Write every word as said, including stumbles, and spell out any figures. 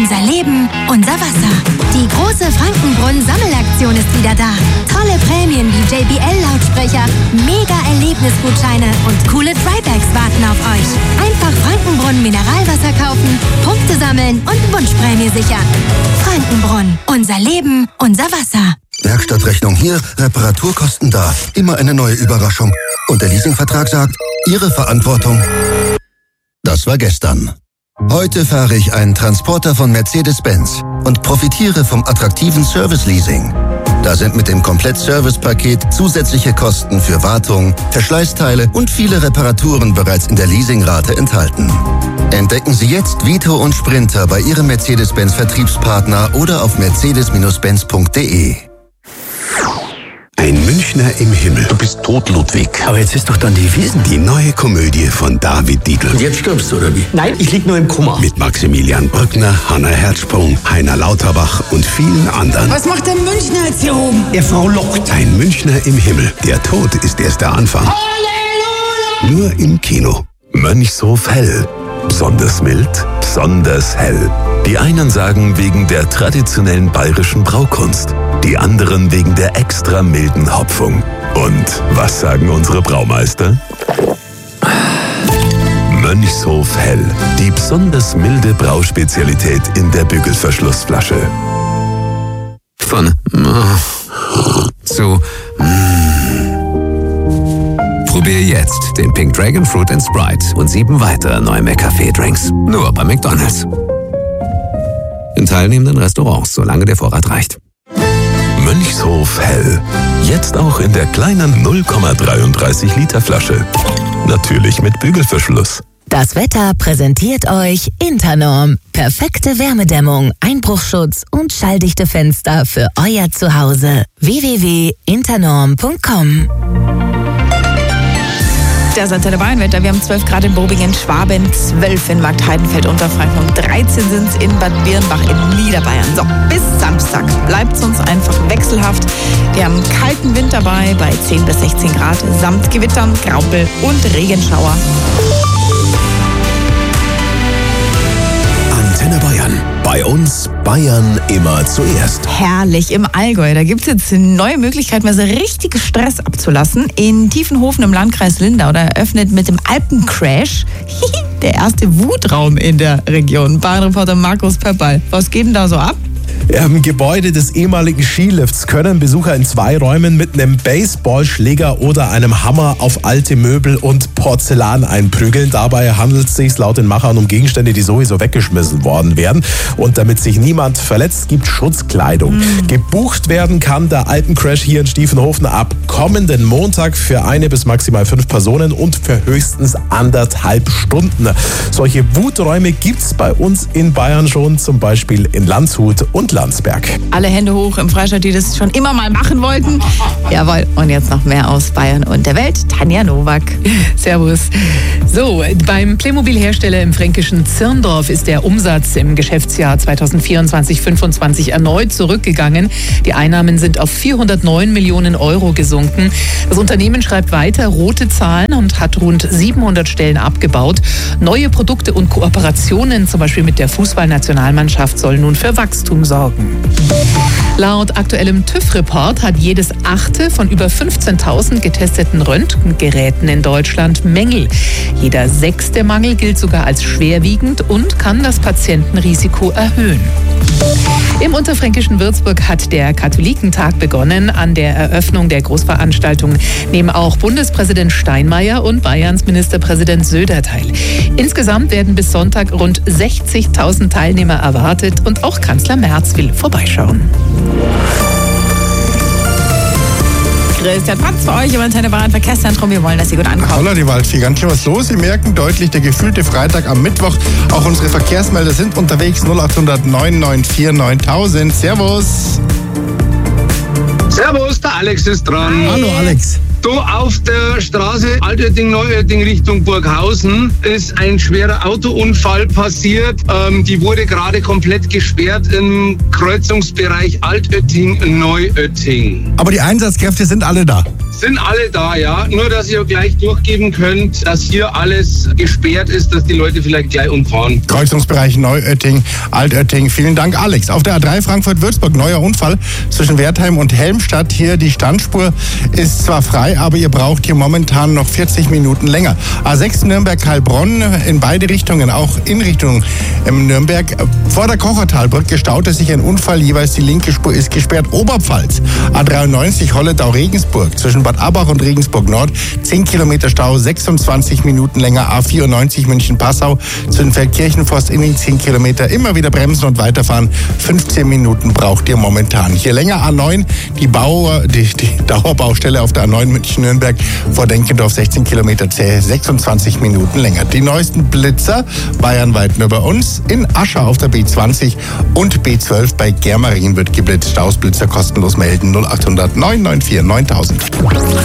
unser Leben, unser Wasser. Die große Frankenbrunn-Sammelaktion ist wieder da. Tolle Prämien wie J B L-Lautsprecher, Mega-Erlebnisgutscheine und coole Trybags warten auf euch. Einfach Frankenbrunn Mineralwasser kaufen, Punkte sammeln und Wunschprämie sichern. Frankenbrunn, unser Leben, unser Wasser. Werkstattrechnung hier, Reparaturkosten da. Immer eine neue Überraschung. Und der Leasingvertrag sagt, Ihre Verantwortung. Das war gestern. Heute fahre ich einen Transporter von Mercedes-Benz und profitiere vom attraktiven Service-Leasing. Da sind mit dem Komplett-Service-Paket zusätzliche Kosten für Wartung, Verschleißteile und viele Reparaturen bereits in der Leasingrate enthalten. Entdecken Sie jetzt Vito und Sprinter bei Ihrem Mercedes-Benz-Vertriebspartner oder auf mercedes Benz punkt de. Ein Münchner im Himmel. Du bist tot, Ludwig. Aber jetzt ist doch dann die Wiesn. Die neue Komödie von David Dietl. Und jetzt stirbst du, oder wie? Nein, ich lieg nur im Koma. Mit Maximilian Brückner, Hanna Herzsprung, Heiner Lauterbach und vielen anderen. Was macht der Münchner jetzt hier oben? Der Frau lockt. Ein Münchner im Himmel. Der Tod ist erst der Anfang. Halleluja! Nur im Kino. Mönchshof Hell. Besonders mild, besonders hell. Die einen sagen wegen der traditionellen bayerischen Braukunst. Die anderen wegen der extra milden Hopfung. Und was sagen unsere Braumeister? Mönchshof Hell. Die besonders milde Brauspezialität in der Bügelverschlussflasche. Von zu Probier jetzt den Pink Dragon Fruit and Sprite und sieben weitere neue McCafé-Drinks. Nur bei McDonald's. In teilnehmenden Restaurants, solange der Vorrat reicht. Mönchshof Hell. Jetzt auch in der kleinen null Komma dreiunddreißig Liter Flasche. Natürlich mit Bügelverschluss. Das Wetter präsentiert euch Internorm. Perfekte Wärmedämmung, Einbruchschutz und schalldichte Fenster für euer Zuhause. w w w punkt internorm punkt com. Das Antenne Bayern-Wetter. Wir haben zwölf Grad in Bobingen, Schwaben, zwölf in Marktheidenfeld, Unterfranken und dreizehn sind es in Bad Birnbach in Niederbayern. So, bis Samstag bleibt es uns einfach wechselhaft. Wir haben einen kalten Wind dabei bei zehn bis sechzehn Grad, samt Gewittern, Graupel und Regenschauer. Antenne Bayern. Bei uns Bayern immer zuerst. Herrlich, im Allgäu. Da gibt es jetzt eine neue Möglichkeit, mal so richtig Stress abzulassen. In Tiefenhofen im Landkreis Lindau, da eröffnet mit dem Alpencrash der erste Wutraum in der Region. Bahnreporter Markus Pöppal. Was geht denn da so ab? Im Gebäude des ehemaligen Skilifts können Besucher in zwei Räumen mit einem Baseballschläger oder einem Hammer auf alte Möbel und Porzellan einprügeln. Dabei handelt es sich laut den Machern um Gegenstände, die sowieso weggeschmissen worden wären. Und damit sich niemand verletzt, gibt Schutzkleidung. Mhm. Gebucht werden kann der Alpencrash hier in Stiefenhofen ab kommenden Montag für eine bis maximal fünf Personen und für höchstens anderthalb Stunden. Solche Wuträume gibt es bei uns in Bayern schon, zum Beispiel in Landshut und Landsberg. Alle Hände hoch im Freistaat, die das schon immer mal machen wollten. Jawohl, und jetzt noch mehr aus Bayern und der Welt. Tanja Nowak. Servus. So, beim Playmobil-Hersteller im fränkischen Zirndorf ist der Umsatz im Geschäftsjahr zweitausendvierundzwanzig fünfundzwanzig erneut zurückgegangen. Die Einnahmen sind auf vierhundertneun Millionen Euro gesunken. Das Unternehmen schreibt weiter rote Zahlen und hat rund siebenhundert Stellen abgebaut. Neue Produkte und Kooperationen, zum Beispiel mit der Fußballnationalmannschaft, sollen nun für Wachstum sorgen. Laut aktuellem TÜV-Report hat jedes achte von über fünfzehntausend getesteten Röntgengeräten in Deutschland Mängel. Jeder sechste Mangel gilt sogar als schwerwiegend und kann das Patientenrisiko erhöhen. Im unterfränkischen Würzburg hat der Katholikentag begonnen. An der Eröffnung der Großveranstaltung nehmen auch Bundespräsident Steinmeier und Bayerns Ministerpräsident Söder teil. Insgesamt werden bis Sonntag rund sechzigtausend Teilnehmer erwartet und auch Kanzler Merz will vorbeischauen. Christian Patz für euch im Antenne Bayern Verkehrszentrum. Wir wollen, dass Sie gut ankommen. Hallo, die Waldfee. Ganz schön was los. Sie merken deutlich, der gefühlte Freitag am Mittwoch. Auch unsere Verkehrsmelder sind unterwegs. null acht null neun neun vier neuntausend. Servus. Servus, der Alex ist dran. Hi. Hallo, Alex. Du, auf der Straße Altötting-Neuötting Richtung Burghausen ist ein schwerer Autounfall passiert. Ähm, die wurde gerade komplett gesperrt im Kreuzungsbereich Altötting-Neuötting. Aber die Einsatzkräfte sind alle da. sind alle da, ja. Nur, dass ihr gleich durchgeben könnt, dass hier alles gesperrt ist, dass die Leute vielleicht gleich umfahren. Kreuzungsbereich Neuötting, Altötting. Vielen Dank, Alex. Auf der A drei Frankfurt-Würzburg, neuer Unfall zwischen Wertheim und Helmstadt. Hier die Standspur ist zwar frei, aber ihr braucht hier momentan noch vierzig Minuten länger. A sechs Nürnberg-Heilbronn in beide Richtungen, auch in Richtung ähm, Nürnberg. Vor der Kochertalbrücke staute sich ein Unfall, jeweils die linke Spur ist gesperrt. Oberpfalz, A dreiundneunzig Holledau-Regensburg zwischen Bad Abbach und Regensburg Nord, zehn Kilometer Stau, sechsundzwanzig Minuten länger. A vierundneunzig München-Passau zwischen Feldkirchenforst in den zehn Kilometer, immer wieder bremsen und weiterfahren. fünfzehn Minuten braucht ihr momentan. Hier länger A neun, die, Bau, die, die Dauerbaustelle auf der A neun München-Nürnberg vor Denkendorf, sechzehn Kilometer zäh, sechsundzwanzig Minuten länger. Die neuesten Blitzer bayernweit nur bei uns. In Ascher auf der B zwanzig und B zwölf bei Germarin wird geblitzt. Stausblitzer kostenlos melden null acht hundert neun neun vier neuntausend.